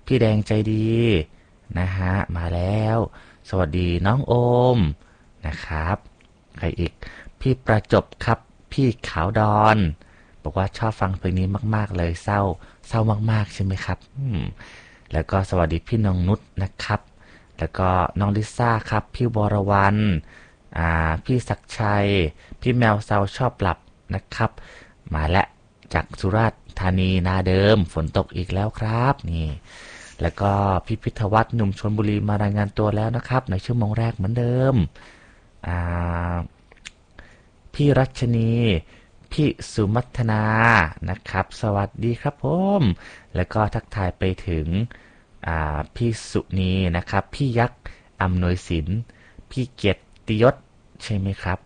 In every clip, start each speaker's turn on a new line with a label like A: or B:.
A: พี่แดงใจดีนะฮะมาแล้วสวัสดีน้องโอมนะครับใครอีกพี่ประจบครับพี่ขาวดอนบอกว่าชอบฟังเพลงนี้มากๆเลยเศร้ามากๆใช่ไหมครับแล้วก็สวัสดีพี่น้องนุชนะครับแล้วก็น้องลิซ่าครับพี่วรวรรณพี่ศักดิ์ชัยพี่แมวเซาชอบหลับนะครับมาและจากสุราษฎร์ธานีนาเดิมฝนตกอีกแล้วครับนี่แล้วก็พี่พิทวัฒน์หนุ่มชลบุรีมารายงานตัวแล้วนะครับในชั่วโมงแรกเหมือนเดิมอ่าพี่รัชนีพี่สุมัทนานะครับสวัสดีครับผมแล้วก็ทักทายไปถึงพี่สุนีนะครับพี่ยักษ์อำนวยสินพี่เกียรติยศใช่ไหมครับ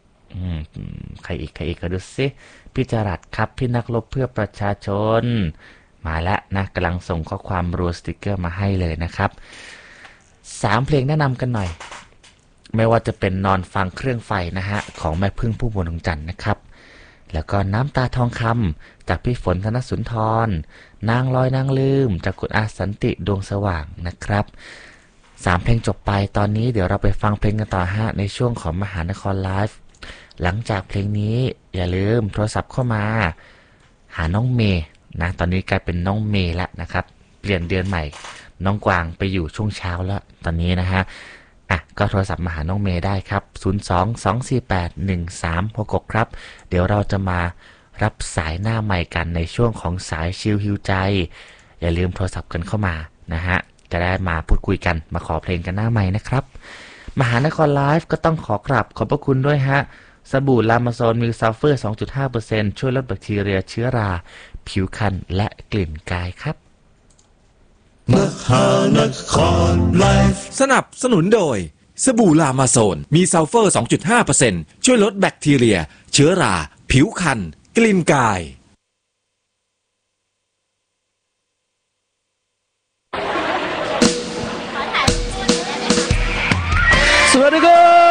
A: ใครอีกก็ดูสิพี่จรัสครับพี่นักรบเพื่อประชาชนมาแล้วนะกำลังส่งข้อความรัวสติกเกอร์มาให้เลยนะครับ3เพลงแนะนำกันหน่อยไม่ว่าจะเป็นนอนฟังเครื่องไฟนะฮะของแม่พึ่งผู้บนดวงจันทร์นะครับแล้วก็น้ำตาทองคำจากพี่ฝนธนสุนทรนางลอยนางลืมจากคุณอาสันติดวงสว่างนะครับ3เพลงจบไปตอนนี้เดี๋ยวเราไปฟังเพลงกันต่อฮะในช่วงของมหานครไลฟ์หลังจากเพลงนี้อย่าลืมโทรศัพท์เข้ามาหาน้องเมย์นะตอนนี้กลายเป็นน้องเมย์แล้วนะครับเปลี่ยนเดือนใหม่น้องกวางไปอยู่ช่วงเช้าแล้วตอนนี้นะฮะก็โทรศัพท์มาหาน้องเมย์ได้ครับ02-248-1366ครับเดี๋ยวเราจะมารับสายหน้าใหม่กันในช่วงของสายชิลฮิวใจอย่าลืมโทรศัพท์กันเข้ามานะฮะจะได้มาพูดคุยกันมาขอเพลงกันหน้าใหม่นะครับมหานครไลฟ์ก็ต้องขอกราบขอบพระคุณด้วยฮะสบู่ลามาโซนมิลซัลเฟอร์ 2.5% ช่วยลดแบคทีเรียเชื้อราผิวคันและกลิ่นกายครับ
B: มหานครไลฟ์สนับสนุนโดยสบู่ลามาโซนมีซัลเฟอร์ 2.5% ช่วยลดแบคทีเรียเชื้อราผิวคันกลิ่นกาย
C: สวัสดีครับ